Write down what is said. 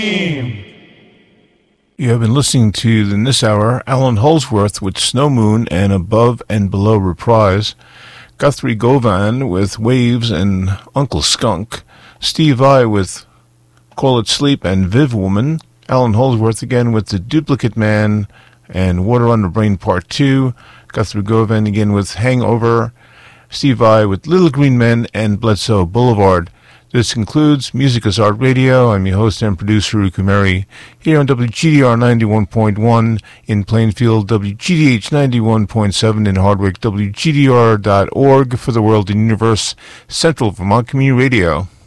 You have been listening to, in this hour, Alan Holdsworth with Snow Moon and Above and Below Reprise, Guthrie Govan with Waves and Uncle Skunk, Steve Vai with Call It Sleep and Viv Woman, Alan Holdsworth again with The Duplicate Man and Water on the Brain Part 2, Guthrie Govan again with Hangover, Steve Vai with Little Green Men and Bledsoe Boulevard. This concludes Music is Art Radio. I'm your host and producer, Riku Mary, here on WGDR 91.1 in Plainfield, WGDH 91.7 in Hardwick, WGDR.org for the world and universe, Central Vermont Community Radio.